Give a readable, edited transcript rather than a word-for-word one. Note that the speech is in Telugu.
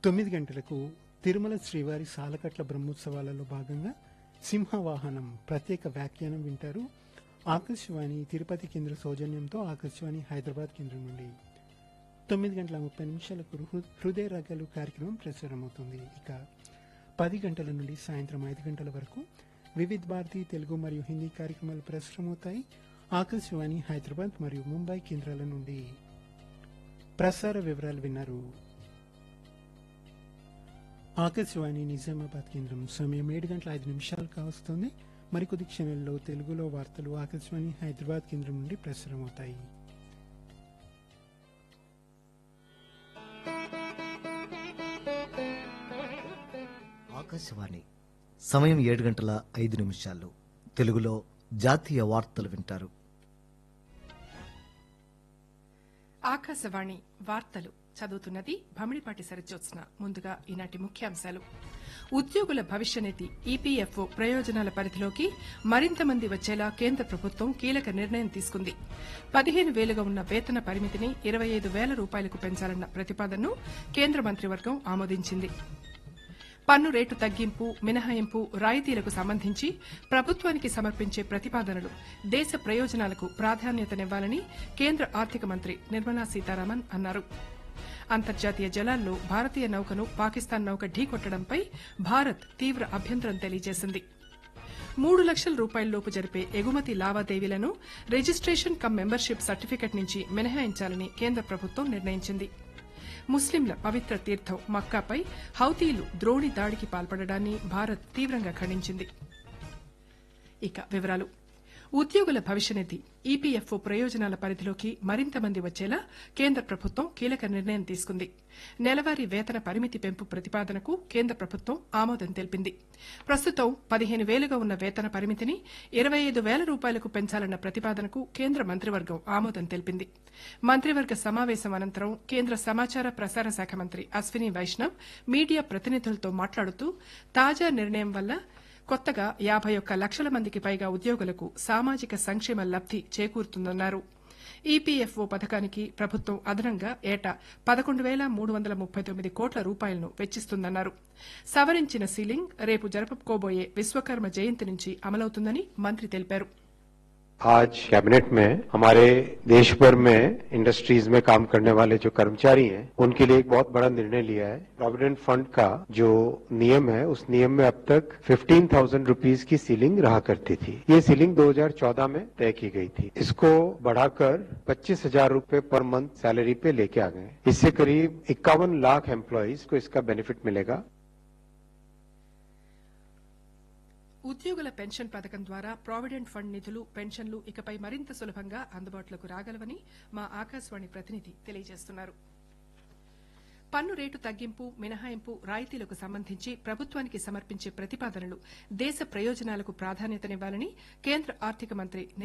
9 గంటలకు తిరుమల శ్రీవారి సాలకట్ల బ్రహ్మోత్సవాలలో భాగంగా సింహవాహనం ప్రత్యేక వ్యాఖ్యానం వింటారు. ఆకాశవాణి తిరుపతి కేంద్ర సౌజన్యంతో ఆకాశవాణి హైదరాబాద్ కేంద్రం నుండి 9:30 హృదయ రాగాలు కార్యక్రమం ప్రసారమవుతుంది. ఇక 10 గంటల నుండి సాయంత్రం 5 గంటల వరకు వివిధ్ భారతి తెలుగు మరియు హిందీ కార్యక్రమాలు ప్రసారమవుతాయి. ఆకాశవాణి హైదరాబాద్ మరియు ముంబై కేంద్రాల నుండి ప్రసార వివరాలు విన్నారు. ఆకాశవాణి నిజామాబాద్ కేంద్రం సమయం 7:05 కావస్తుంది. మరికొద్ది క్షణాల్లో తెలుగులో వార్తలు ఆకాశవాణి హైదరాబాద్ కేంద్రం నుండి ప్రసారమవుతాయి. ఆకాశవాణి సమయం 7:05 తెలుగులో జాతీయ వార్తలు వింటారు. ఆకాశవాణి వార్తలు చదువుతున్నది భమిడిపాటి సరజ్యోత్స్న. ముందుగా ఈనాటి ముఖ్యాంశాలు. ఉద్యోగుల భవిష్యనిధి ఈపీఎఫ్ఓ ప్రయోజనాల పరిధిలోకి మరింత మంది వచ్చేలా కేంద్ర ప్రభుత్వం కీలక నిర్ణయం తీసుకుంది. 15,000గా ఉన్న వేతన పరిమితిని 25,000 రూపాయలకు పెంచాలన్న ప్రతిపాదనను కేంద్ర మంత్రివర్గం ఆమోదించింది. పన్ను రేటు తగ్గింపు, మినహాయింపు, రాయితీలకు సంబంధించి ప్రభుత్వానికి సమర్పించే ప్రతిపాదనలు దేశ ప్రయోజనాలకు ప్రాధాన్యతనివ్వాలని కేంద్ర ఆర్థిక మంత్రి నిర్మలా సీతారామన్ అన్నారు. అంతర్జాతీయ జలాల్లో భారతీయ నౌకను పాకిస్తాన్ నౌక ఢీకొట్టడంపై భారత్ తీవ్ర అభ్యంతరం తెలియజేసింది. 3 లక్షల రూపాయలలోపు జరిపే ఎగుమతి లావాదేవీలను రిజిస్ట్రేషన్ కమ్ మెంబర్షిప్ సర్టిఫికెట్ నుంచి మినహాయించాలని కేంద్ర ప్రభుత్వం నిర్ణయించింది. ముస్లింల పవిత్ర తీర్థం మక్కాపై హౌతీలు ద్రోణి దాడికి పాల్పడడాన్ని భారత్ తీవ్రంగా ఖండించింది. ఇక వివరాలు. ఉద్యోగుల భవిష్యనిధి ఈపీఎఫ్ఓ ప్రయోజనాల పరిధిలోకి మరింత మంది వచ్చేలా కేంద్ర ప్రభుత్వం కీలక నిర్ణయం తీసుకుంది. నెలవారీ వేతన పరిమితి పెంపు ప్రతిపాదనకు కేంద్ర ప్రభుత్వం ఆమోదం తెలిపింది. ప్రస్తుతం 15,000గా ఉన్న వేతన పరిమితిని 25,000 రూపాయలకు పెంచాలన్న ప్రతిపాదనకు కేంద్ర మంత్రివర్గం ఆమోదం తెలిపింది. మంత్రివర్గ సమావేశం అనంతరం కేంద్ర సమాచార ప్రసార శాఖ మంత్రి అశ్విని వైష్ణవ్ మీడియా ప్రతినిధులతో మాట్లాడుతూ తాజా నిర్ణయం వల్ల కొత్తగా 51 లక్షల మందికి పైగా ఉద్యోగులకు సామాజిక సంక్షేమ లబ్ది చేకూరుతుందన్నారు. ఈపీఎఫ్ఓ పథకానికి ప్రభుత్వం అదనంగా ఏటా 11,339 కోట్ల రూపాయలను వెచ్చిస్తుందన్నారు. సవరించిన సీలింగ్ రేపు జరుపుకోబోయే విశ్వకర్మ జయంతి నుంచి అమలవుతుందని మంత్రి తెలిపారు. आज कैबिनेट में हमारे देश भर में इंडस्ट्रीज में काम करने वाले जो कर्मचारी हैं उनके लिए एक बहुत बड़ा निर्णय लिया है. प्रोविडेंट फंड का जो नियम है उस नियम में अब तक 15,000 रुपीज की सीलिंग रहा करती थी. ये सीलिंग 2014 में तय की गई थी. इसको बढ़ाकर 25,000 रुपए पर मंथ सैलरी पे लेके आ गए. इससे करीब 51 लाख एम्प्लॉइज को इसका बेनिफिट मिलेगा. ఉద్యోగుల పెన్షన్ పథకం ద్వారా ప్రావిడెంట్ ఫండ్ నిధులు, పెన్షన్లు ఇకపై మరింత సులభంగా అందుబాటులోకి రాగలవని మా ఆకాశవాణి ప్రతినిధి తెలియజేస్తున్నారు. పన్ను రేటు తగ్గింపు, మినహాయింపు, రాయితీలకు సంబంధించి ప్రభుత్వానికి సమర్పించే ప్రతిపాదనలు దేశ ప్రయోజనాలకు ప్రాధాన్యతనివ్వాలని కేంద్ర ఆర్థిక మంత్రి